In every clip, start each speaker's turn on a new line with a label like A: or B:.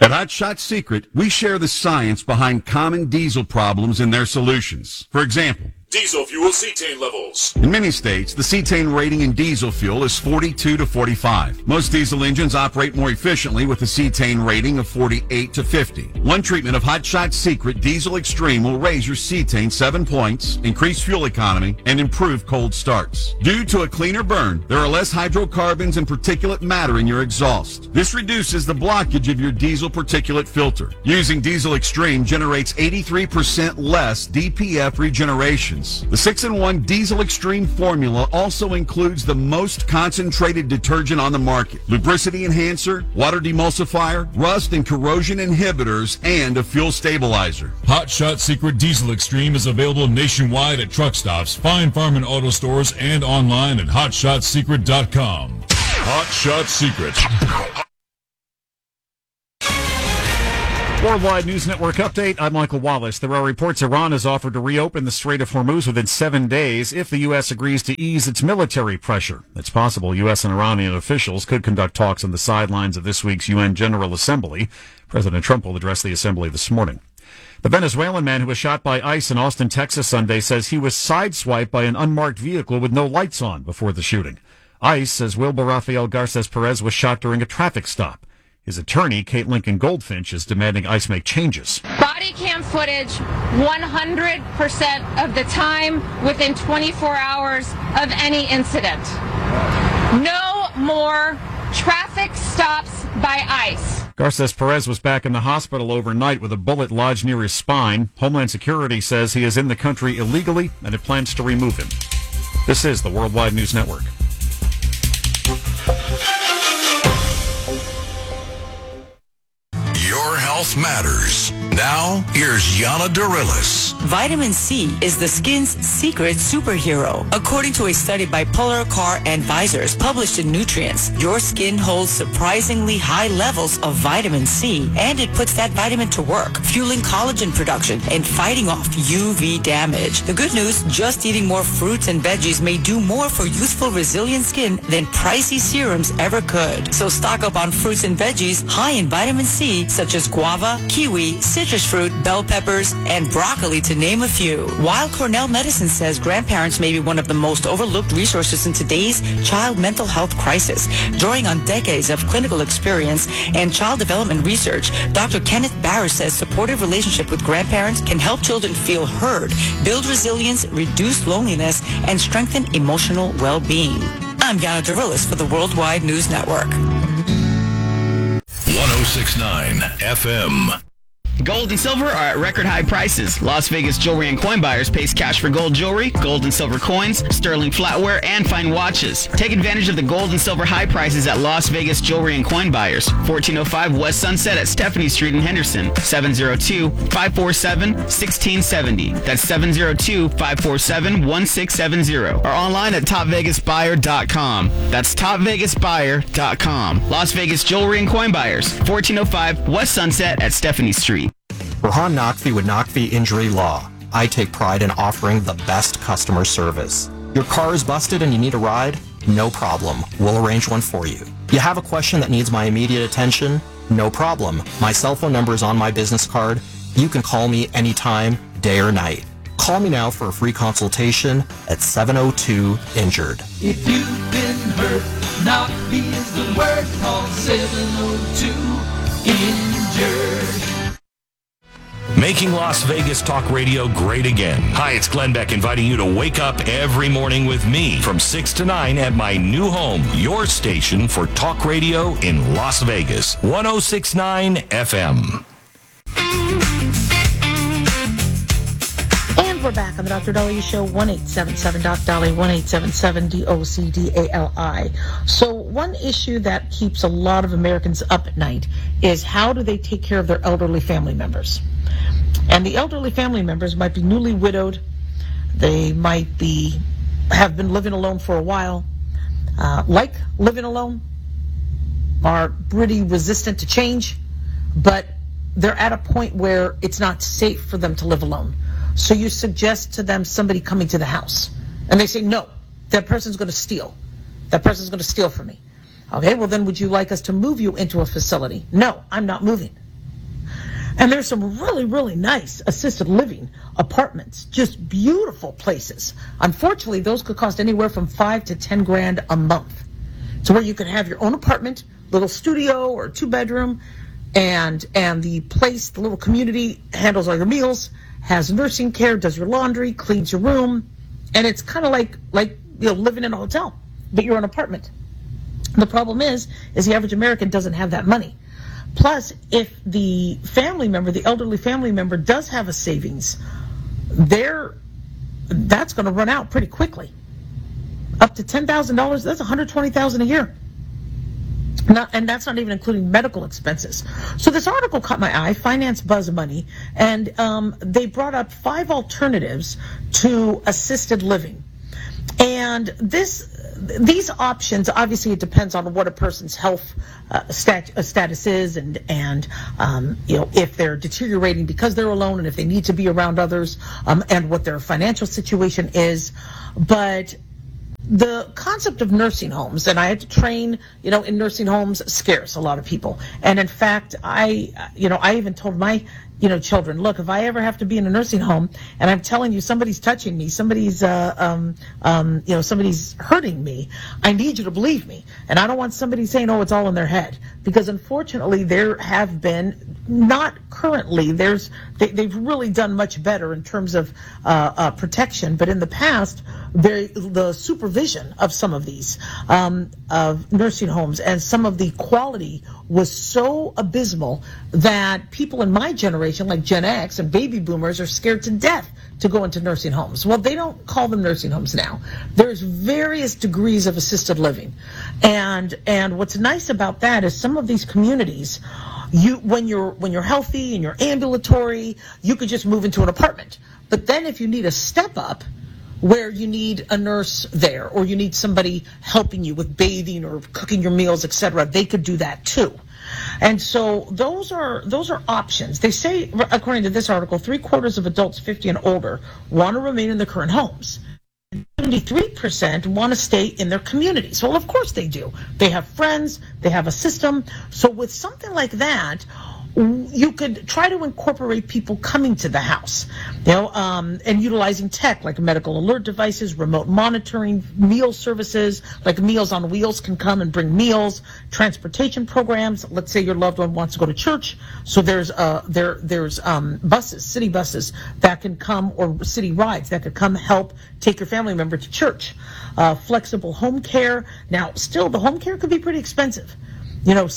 A: At Hot Shot Secret, we share the science behind common diesel problems and their solutions. For example,
B: diesel fuel cetane levels.
A: in many states, the cetane rating in diesel fuel is 42 to 45. Most diesel engines operate more efficiently with a cetane rating of 48 to 50. One treatment of Hot Shot Secret Diesel Extreme will raise your cetane 7 points, increase fuel economy, and improve cold starts. Due to a cleaner burn, there are less hydrocarbons and particulate matter in your exhaust. This reduces the blockage of your diesel particulate filter. Using Diesel Extreme generates 83% less DPF regenerations. The 6-in-1 Diesel Extreme formula also includes the most concentrated detergent on the market, lubricity enhancer, water demulsifier, rust and corrosion inhibitors, and a fuel stabilizer.
C: Hot Shot Secret Diesel Extreme is available nationwide at truck stops, Fine Farm and auto stores, and online at hotshotsecret.com. Hot Shot Secret.
D: Worldwide News Network update. I'm Michael Wallace. There are reports Iran has offered to reopen the Strait of Hormuz within 7 days if the U.S. agrees to ease its military pressure. It's possible U.S. and Iranian officials could conduct talks on the sidelines of this week's UN General Assembly. President Trump will address the assembly this morning. The Venezuelan man who was shot by ICE in Austin, Texas Sunday says he was sideswiped by an unmarked vehicle with no lights on before the shooting. ICE says Wilbur Rafael Garces Perez was shot during a traffic stop. His attorney, Kate Lincoln Goldfinch, is demanding ICE make changes.
E: Body cam footage 100% of the time within 24 hours of any incident. No more traffic stops by ICE.
D: Garces Perez was back in the hospital overnight with a bullet lodged near his spine. Homeland Security says he is in the country illegally and it plans to remove him. This is the Worldwide News Network.
B: Your health matters. Now, here's Yana Dorilis.
F: Vitamin C is the skin's secret superhero. According to a study by Polar Car Advisors published in Nutrients, your skin holds surprisingly high levels of vitamin C, and it puts that vitamin to work, fueling collagen production and fighting off UV damage. The good news, just eating more fruits and veggies may do more for youthful, resilient skin than pricey serums ever could. So stock up on fruits and veggies high in vitamin C, such as guava, kiwi, citrus fruit, bell peppers, and broccoli, to name a few. While Cornell Medicine says grandparents may be one of the most overlooked resources in today's child mental health crisis, drawing on decades of clinical experience and child development research, Dr. Kenneth Barris says supportive relationship with grandparents can help children feel heard, build resilience, reduce loneliness, and strengthen emotional well-being. I'm Yana Dorilis for the Worldwide News Network.
B: 1069 FM.
G: Gold and silver are at record high prices. Las Vegas Jewelry and Coin Buyers pays cash for gold jewelry, gold and silver coins, sterling flatware, and fine watches. Take advantage of the gold and silver high prices at Las Vegas Jewelry and Coin Buyers. 1405 West Sunset at Stephanie Street in Henderson. 702-547-1670. That's 702-547-1670. Or online at topvegasbuyer.com. That's topvegasbuyer.com. Las Vegas Jewelry and Coin Buyers. 1405 West Sunset at Stephanie Street.
H: Rahan Naqvi with Naqvi Injury Law. I take pride in offering the best customer service. Your car is busted and you need a ride? No problem. We'll arrange one for you. You have a question that needs my immediate attention? No problem. My cell phone number is on my business card. You can call me anytime, day or night. Call me now for a free consultation at 702-INJURED.
I: If you've been hurt, Naqvi is the word. Call 702-INJURED.
J: Making Las Vegas Talk Radio great again. Hi, it's Glenn Beck inviting you to wake up every morning with me from 6 to 9 at my new home, your station for talk radio in Las Vegas, 1069 FM.
K: And we're back on the Dr. Dolly Show, 1-877-DOC-DOLLY, 1-877-DOCDALI. So one issue that keeps a lot of Americans up at night is how do they take care of their elderly family members? And the elderly family members might be newly widowed. They might have been living alone for a while, like living alone, are pretty resistant to change, but they're at a point where it's not safe for them to live alone. So you suggest to them somebody coming to the house, and they say, no, that person's going to steal. That person's going to steal from me. Okay, well then would you like us to move you into a facility? No, I'm not moving. And there's some really, really nice assisted living apartments, just beautiful places. Unfortunately, those could cost anywhere from $5,000 to $10,000 a month. So where you could have your own apartment, little studio or 2-bedroom, and the place, the little community handles all your meals, has nursing care, does your laundry, cleans your room, and it's kind of like living in a hotel, but you're an apartment. The problem is the average American doesn't have that money. Plus, if the family member, the elderly family member, does have a savings, that's going to run out pretty quickly. Up to $10,000, that's $120,000 a year. And that's not even including medical expenses. So this article caught my eye, Finance Buzz Money, and they brought up 5 alternatives to assisted living. And these options, obviously it depends on what a person's health status is and if they're deteriorating because they're alone and if they need to be around others, and what their financial situation is. But the concept of nursing homes, and I had to train, in nursing homes, scares a lot of people. And in fact, I even told my children, look, if I ever have to be in a nursing home and I'm telling you somebody's touching me, somebody's somebody's hurting me, I need you to believe me. And I don't want somebody saying, oh, it's all in their head, because unfortunately there have been, not currently, they've really done much better in terms of protection, but in the past, the supervision of some of these of nursing homes and some of the quality was so abysmal that people in my generation, like Gen X and baby boomers, are scared to death to go into nursing homes. Well, they don't call them nursing homes now. There's various degrees of assisted living. And what's nice about that is some of these communities, when you're healthy and you're ambulatory, you could just move into an apartment. But then if you need a step up, where you need a nurse there, or you need somebody helping you with bathing or cooking your meals, etc., they could do that too. And so those are options. They say, according to this article, 3/4 of adults 50 and older want to remain in their current homes. 73% want to stay in their communities. Well, of course they do. They have friends, they have a system. So with something like that, you could try to incorporate people coming to the house, and utilizing tech like medical alert devices, remote monitoring, meal services like Meals on Wheels can come and bring meals, transportation programs. Let's say your loved one wants to go to church, so there's buses, city buses that can come, or city rides that could come help take your family member to church. Flexible home care. Now, still, the home care could be pretty expensive. They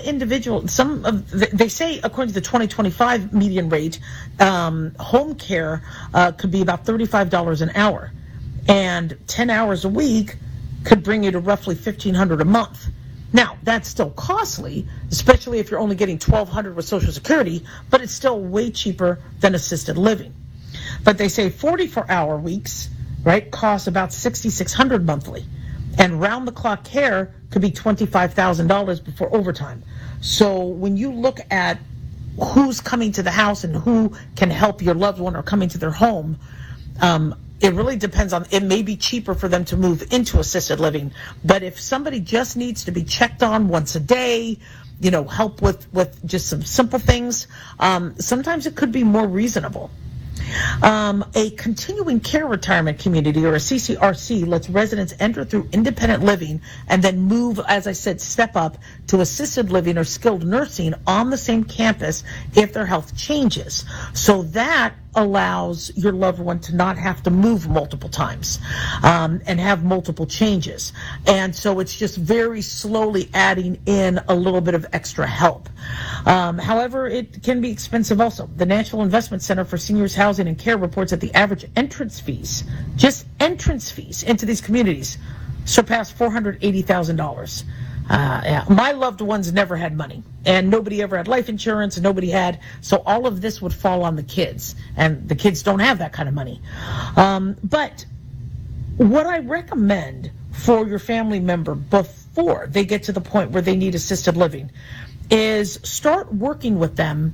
K: say, according to the 2025 median rate, home care could be about $35 an hour, and 10 hours a week could bring you to roughly $1,500 a month. Now, that's still costly, especially if you're only getting $1,200 with Social Security, but it's still way cheaper than assisted living. But they say 44-hour weeks, right, cost about $6,600 monthly. And round-the-clock care could be $25,000 before overtime. So when you look at who's coming to the house and who can help your loved one or coming to their home, it really depends on, it may be cheaper for them to move into assisted living. But if somebody just needs to be checked on once a day, help with just some simple things, sometimes it could be more reasonable. A continuing care retirement community, or a CCRC, lets residents enter through independent living and then move, as I said, step up to assisted living or skilled nursing on the same campus if their health changes. So that allows your loved one to not have to move multiple times and have multiple changes. And so it's just very slowly adding in a little bit of extra help. However, it can be expensive also. The National Investment Center for Seniors Housing and Care reports that the average entrance fees, just entrance fees into these communities, surpass $480,000. My loved ones never had money, and nobody ever had life insurance, and nobody had, so all of this would fall on the kids, and the kids don't have that kind of money. But what I recommend for your family member before they get to the point where they need assisted living is start working with them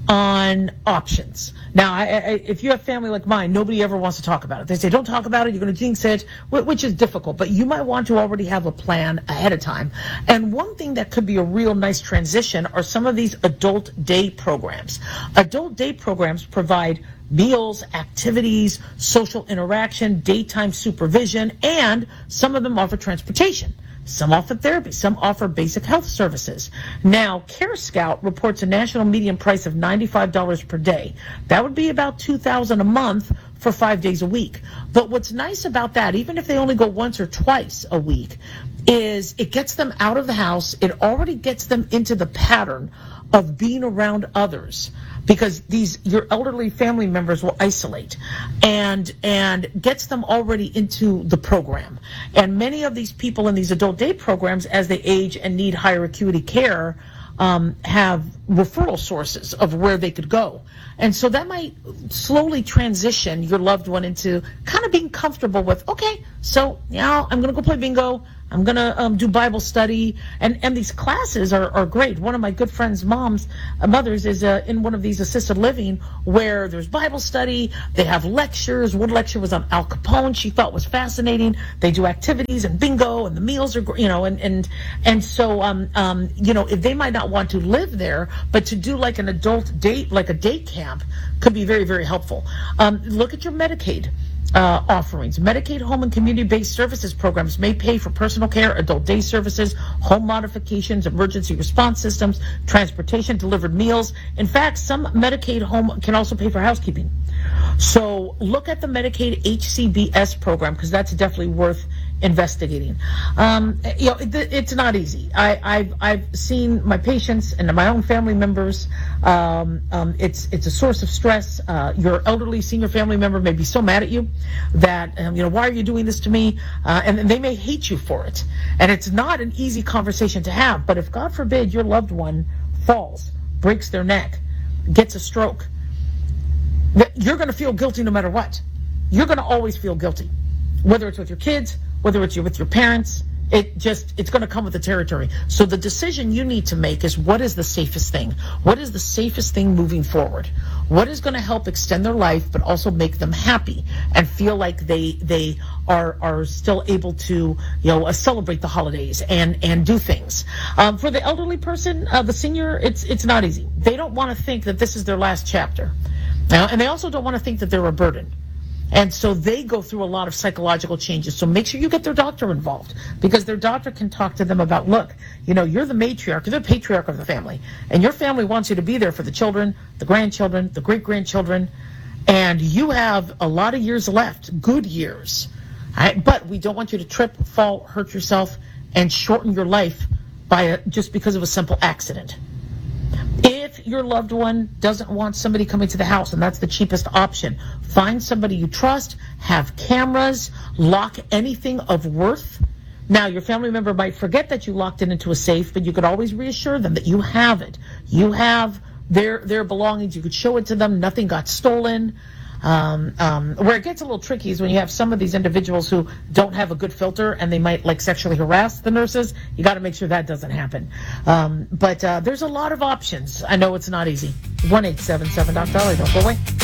K: on options. Now, if you have family like mine, nobody ever wants to talk about it. They say, don't talk about it, you're going to jinx it, which is difficult. But you might want to already have a plan ahead of time. And one thing that could be a real nice transition are some of these adult day programs. Adult day programs provide meals, activities, social interaction, daytime supervision, and some of them offer transportation. Some offer therapy. Some offer basic health services. Now, CareScout reports a national median price of $95 per day. That would be about $2,000 a month for 5 days a week. But what's nice about that, even if they only go once or twice a week, is it gets them out of the house. It already gets them into the pattern of being around others, because your elderly family members will isolate, and gets them already into the program. And many of these people in these adult day programs, as they age and need higher acuity care, have referral sources of where they could go. And so that might slowly transition your loved one into kind of being comfortable with, okay, so now I'm going to go play bingo. I'm going to do Bible study. And these classes are great. One of my good friend's mothers is in one of these assisted living where there's Bible study. They have lectures. One lecture was on Al Capone. She thought was fascinating. They do activities and bingo, and the meals are, and so, if they might not want to live there, but to do like an adult date, like a day camp, could be very, very helpful. Look at your Medicaid offerings. Medicaid home and community-based services programs may pay for personal care, adult day services, home modifications, emergency response systems, transportation, delivered meals. In fact, some Medicaid home can also pay for housekeeping. So look at the Medicaid HCBS program, because that's definitely worth investigating. It's not easy. I've seen my patients and my own family members. It's a source of stress. Your elderly senior family member may be so mad at you that why are you doing this to me? And they may hate you for it. And it's not an easy conversation to have. But if God forbid your loved one falls, breaks their neck, gets a stroke, you're going to feel guilty no matter what. You're going to always feel guilty, whether it's with your kids, whether it's with your parents. It's going to come with the territory. So the decision you need to make is, what is the safest thing? What is the safest thing moving forward? What is going to help extend their life, but also make them happy and feel like they are still able to celebrate the holidays and do things. For the elderly person, the senior, it's not easy. They don't want to think that this is their last chapter. And they also don't want to think that they're a burden. And so they go through a lot of psychological changes. So make sure you get their doctor involved, because their doctor can talk to them about, look, you're the matriarch, you're the patriarch of the family, and your family wants you to be there for the children, the grandchildren, the great-grandchildren, and you have a lot of years left, good years. Right? But we don't want you to trip, fall, hurt yourself, and shorten your life just because of a simple accident. If your loved one doesn't want somebody coming to the house, and that's the cheapest option, find somebody you trust, have cameras, lock anything of worth. Now, your family member might forget that you locked it into a safe, but you could always reassure them that you have it. You have their belongings. You could show it to them. Nothing got stolen. Where it gets a little tricky is when you have some of these individuals who don't have a good filter and they might sexually harass the nurses. You got to make sure that doesn't happen. But there's a lot of options. I know it's not easy. 1-877-DOC-DOLLAR. Don't go away.